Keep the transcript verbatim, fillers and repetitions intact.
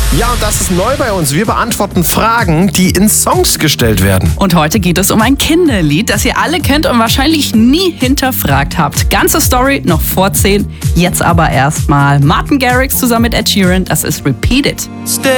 Ja, und das ist neu bei uns. Wir beantworten Fragen, die in Songs gestellt werden. Und heute geht es um ein Kinderlied, das ihr alle kennt und wahrscheinlich nie hinterfragt habt. Ganze Story noch vor zehn. Jetzt aber erstmal Martin Garrix zusammen mit Ed Sheeran. Das ist Repeat It. Stay